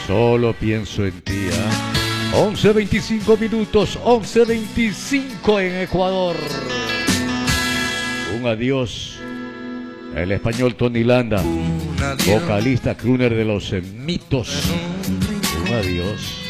Solo pienso en ti, ¿eh? 11:25 minutos, 11:25 en Ecuador. Un adiós. El español Tony Landa, vocalista crooner de los Mitos. Un adiós.